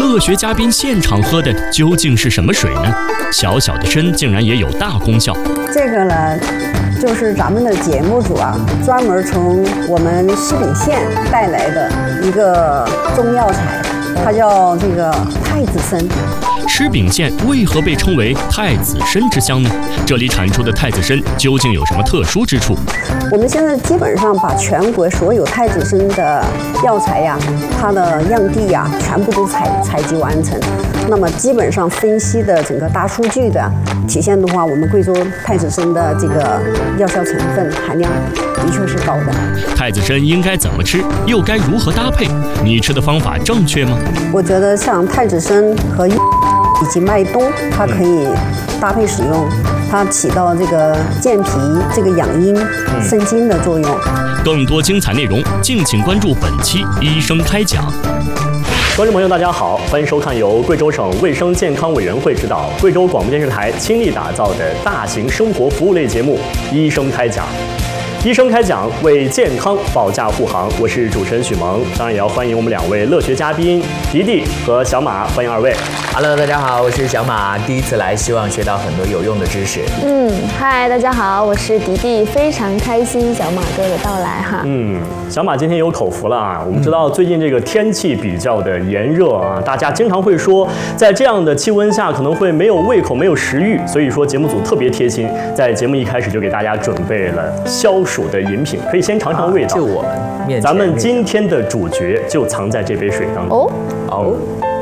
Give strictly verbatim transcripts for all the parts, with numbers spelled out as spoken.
乐学嘉宾现场喝的究竟是什么水呢？小小的参竟然也有大功效。 这个呢，就是咱们的节目组啊，专门从我们西饼县带来的一个中药材，它叫这个太子参。 狮饼县为何被称为太子参之乡呢？这里产出的太子参究竟有什么特殊之处？ 我们现在基本上把全国所有太子参的药材呀，它的样地呀，全部都采采集完成。那么基本上分析的整个大数据的体现的话，我们贵州太子参的这个药效成分含量的确是高的。 太子参应该怎么吃，又该如何搭配？你吃的方法正确吗？ 我觉得像太子参和以及麦冬，它可以搭配使用，它起到这个健脾、这个养阴、生津的作用。 更多精彩内容，敬请关注本期医生开讲。观众朋友，大家好，欢迎收看由贵州省卫生健康委员会指导、贵州广播电视台倾力打造的大型生活服务类节目《医生开讲》。医生开讲，为健康保驾护航。我是主持人许萌，当然也要欢迎我们两位乐学嘉宾迪迪和小马，欢迎二位。 Hello， 大家好，我是小马，第一次来，希望学到很多有用的知识。 嗯，嗨，大家好，我是迪迪，非常开心小马哥的到来哈。 嗯，小马今天有口福了啊！我们知道最近这个天气比较的炎热啊，大家经常会说，在这样的气温下可能会没有胃口、没有食欲，所以说节目组特别贴心，在节目一开始就给大家准备了消暑的饮品，可以先尝尝味道。 啊、就我们面前， 咱们今天的主角就藏在这杯水当中。 哦哦。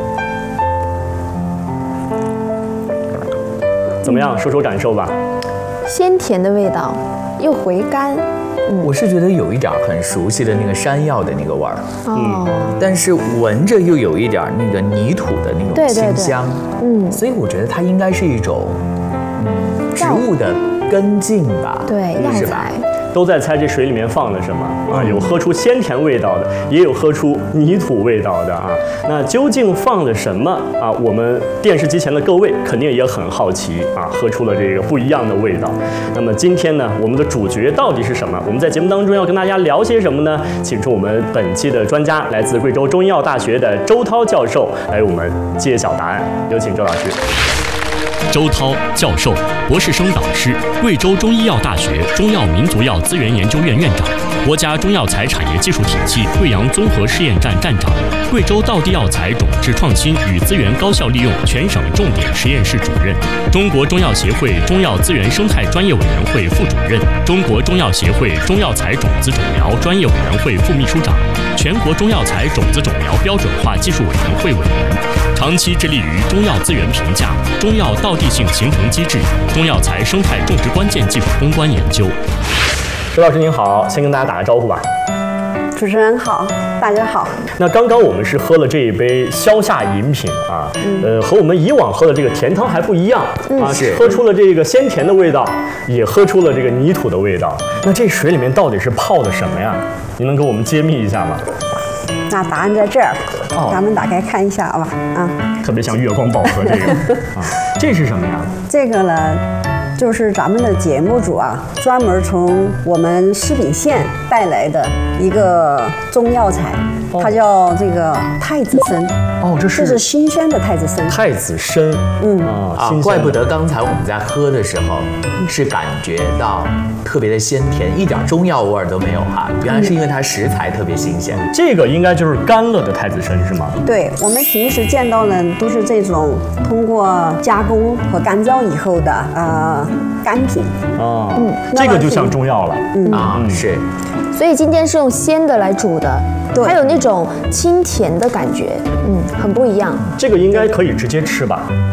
怎么样？说说感受吧。 鲜甜的味道，又回甘。 嗯、我是觉得有一点很熟悉的那个山药的那个味儿， 哦、 嗯，但是闻着又有一点那个泥土的那种清香， 对对对嗯， 所以我觉得它应该是一种，嗯，植物的根茎吧， 对， 是吧？ 都在猜这水里面放了什么啊？有喝出鲜甜味道的，也有喝出泥土味道的啊。那究竟放了什么啊？我们电视机前的各位肯定也很好奇啊，喝出了这个不一样的味道。那么今天呢，我们的主角到底是什么？我们在节目当中要跟大家聊些什么呢？请出我们本期的专家，来自贵州中医药大学的周涛教授，来为我们揭晓答案。有请周老师。周涛教授，博士生导师，贵州中医药大学中药民族药资源研究院院长，国家中药材产业技术体系贵阳综合试验站站长，贵州道地药材种质创新与资源高效利用全省重点实验室主任，中国中药协会中药资源生态专业委员会副主任，中国中药协会中药材种子种苗专业委员会副秘书长，全国中药材种子种苗标准化技术委员会委员，长期致力于中药资源评价、中药道地性形成机制、中药材生态种植关键技术攻关研究。周老师您好，先跟大家打个招呼吧。 主持人好，大家好。 那刚刚我们是喝了这一杯消夏饮品啊，嗯、呃，和我们以往喝的这个甜汤还不一样、嗯、啊，是喝出了这个鲜甜的味道，也喝出了这个泥土的味道。那这水里面到底是泡的什么呀？您能给我们揭秘一下吗？ 那答案在这儿， 哦、 咱们打开看一下吧。啊， 特别像月光宝盒这个啊，这是什么呀？ 这个呢，就是咱们的节目组啊，专门从我们西饼县带来的一个中药材，哦、它叫这个太子参。 哦，这是这是新鲜的太子参。 太子参， 嗯啊，怪不得刚才我们在喝的时候是感觉到特别的鲜甜，一点中药味儿都没有哈。原来是因为它食材特别新鲜。 嗯、这个应该就是干了的太子参是吗？ 对，我们平时见到的都是这种通过加工和干燥以后的呃干品。 哦，嗯，这个就像中药了。 嗯啊，是。 所以今天是用鲜的来煮的， 对， 还有那种清甜的感觉，嗯，很不一样。 这个应该可以直接吃吧？